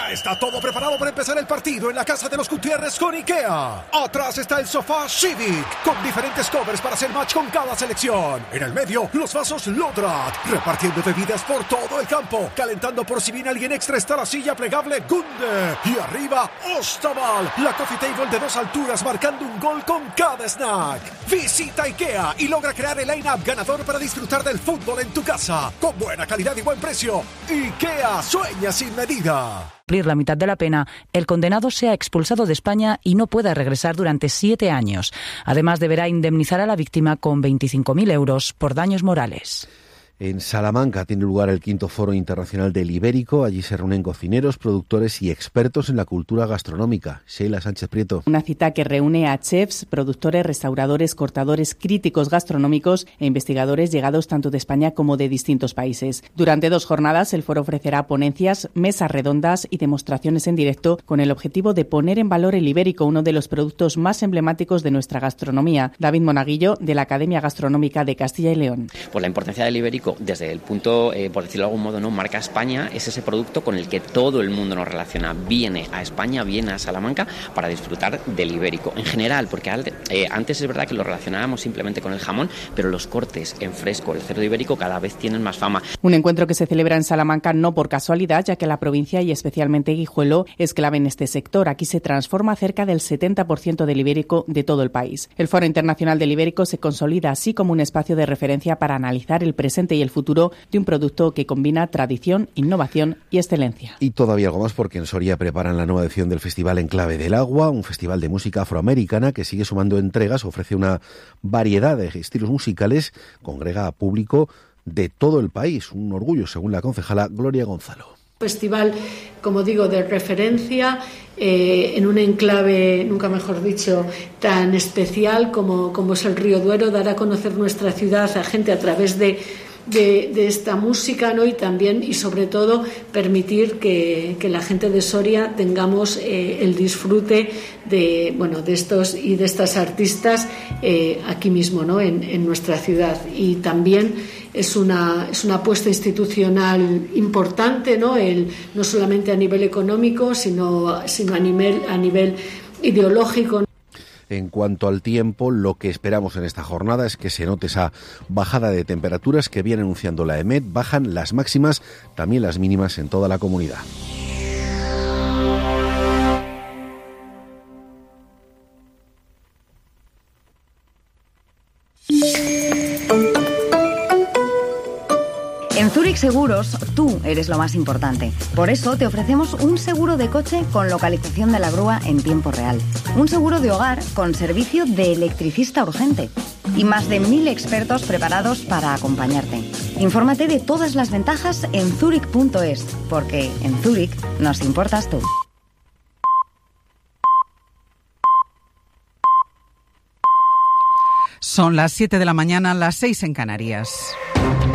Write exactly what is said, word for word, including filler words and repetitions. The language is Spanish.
Ya está todo preparado para empezar el partido en la casa de los Gutiérrez con IKEA. Atrás está el sofá Civic, con diferentes covers para hacer match con cada selección. En el medio, los vasos Lodrat, repartiendo bebidas por todo el campo. Calentando por si viene alguien extra está la silla plegable Gunde. Y arriba, Ostaval, la coffee table de dos alturas marcando un gol con cada snack. Visita IKEA y logra crear el line-up ganador para disfrutar del fútbol en tu casa. Con buena calidad y buen precio. IKEA, sueña sin medida. Cumplir la mitad de la pena, el condenado sea expulsado de España y no pueda regresar durante siete años. Además, deberá indemnizar a la víctima con veinticinco mil euros por daños morales. En Salamanca tiene lugar el quinto Foro Internacional del Ibérico. Allí se reúnen cocineros, productores y expertos en la cultura gastronómica. Sheila Sánchez Prieto. Una cita que reúne a chefs, productores, restauradores, cortadores, críticos gastronómicos e investigadores llegados tanto de España como de distintos países. Durante dos jornadas, el foro ofrecerá ponencias, mesas redondas y demostraciones en directo con el objetivo de poner en valor el ibérico, uno de los productos más emblemáticos de nuestra gastronomía. David Monaguillo, de la Academia Gastronómica de Castilla y León. Pues la importancia del ibérico desde el punto, eh, por decirlo de algún modo, no marca España, es ese producto con el que todo el mundo nos relaciona. Viene a España, viene a Salamanca para disfrutar del ibérico. En general, porque eh, antes es verdad que lo relacionábamos simplemente con el jamón, pero los cortes en fresco, el cerdo ibérico, cada vez tienen más fama. Un encuentro que se celebra en Salamanca no por casualidad, ya que la provincia y especialmente Guijuelo es clave en este sector. Aquí se transforma cerca del setenta por ciento del ibérico de todo el país. El Foro Internacional del Ibérico se consolida así como un espacio de referencia para analizar el presente y el futuro de un producto que combina tradición, innovación y excelencia. Y todavía algo más, porque en Soria preparan la nueva edición del Festival Enclave del Agua, un festival de música afroamericana que sigue sumando entregas, ofrece una variedad de estilos musicales, congrega a público de todo el país. Un orgullo, según la concejala Gloria Gonzalo. Festival, como digo, de referencia eh, en un enclave, nunca mejor dicho, tan especial como, como es el Río Duero, dar a conocer nuestra ciudad a gente a través de De, de esta música, ¿no? Y también y sobre todo permitir que, que la gente de Soria tengamos eh, el disfrute de bueno de estos y de estas artistas eh, aquí mismo, ¿no? En, en nuestra ciudad. Y también es una es una apuesta institucional importante, ¿no? El, no solamente a nivel económico, sino sino a nivel a nivel ideológico. En cuanto al tiempo, lo que esperamos en esta jornada es que se note esa bajada de temperaturas que viene anunciando la EMET. Bajan las máximas, también las mínimas en toda la comunidad. En Zurich Seguros, tú eres lo más importante. Por eso te ofrecemos un seguro de coche con localización de la grúa en tiempo real. Un seguro de hogar con servicio de electricista urgente. Y más de mil expertos preparados para acompañarte. Infórmate de todas las ventajas en zurich punto es, porque en Zurich nos importas tú. Son las siete de la mañana, las seis en Canarias.